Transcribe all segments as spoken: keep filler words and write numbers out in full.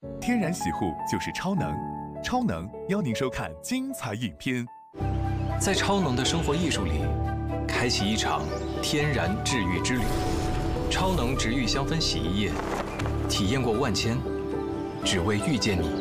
天然洗护就是超能，超能邀您收看精彩影片。 在超能的生活艺术里，开启一场天然治愈之旅。超能植愈香氛洗衣液，体验过万千，只为遇见你。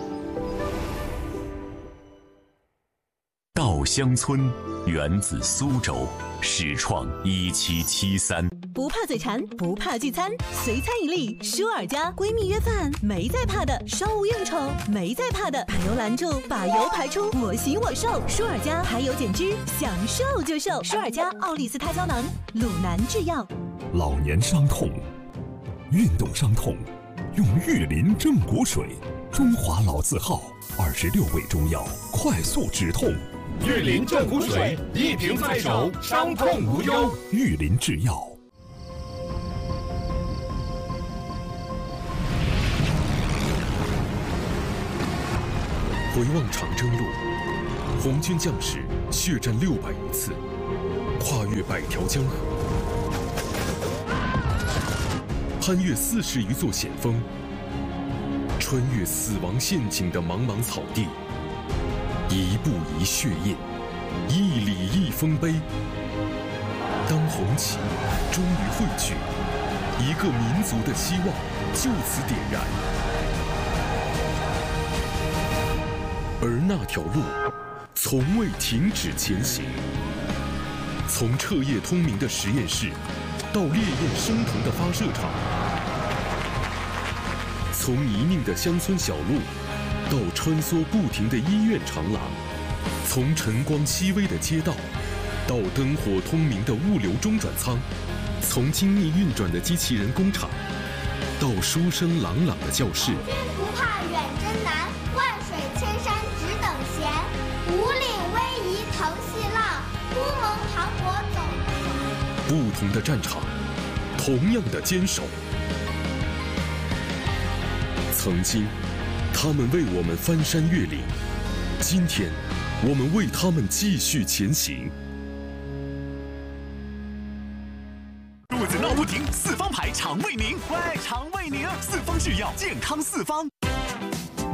稻香村源自苏州，始创一七七三。 不怕嘴馋，不怕聚餐，随餐一粒，舒尔佳。闺蜜约饭，没在怕的；商务应酬，没在怕的。把油拦住，把油排出，我行我瘦。舒尔佳排油减脂，想瘦就瘦。舒尔佳奥利司他胶囊，鲁南制药。 老年伤痛，运动伤痛，用玉林正骨水，中华老字号，二十六味中药，快速止痛。 玉林正骨水，一瓶在手，伤痛无忧。 玉林制药。 回望长征路，红军将士血战六百余次，跨越百条江河，攀越四十余座险峰，穿越死亡陷阱的茫茫草地，一步一血印，一里一丰碑。当红旗终于汇聚，一个民族的希望就此点燃。而那条路，从未停止前行。从彻夜通明的实验室，到烈焰升腾的发射场；从泥泞的乡村小路，到穿梭不停的医院长廊；从晨光熹微的街道，到灯火通明的物流中转仓；从精密运转的机器人工厂，到书声朗朗的教室。 军不怕远征难，万水千山只等闲。五岭逶迤腾细浪，乌蒙磅礴走不完。 不同的战场，同样的坚守。曾经，他们为我们翻山越岭；今天，我们为他们继续前行。 肚子闹不停，四方牌肠胃宁，喂，肠胃宁，四方制药，健康四方。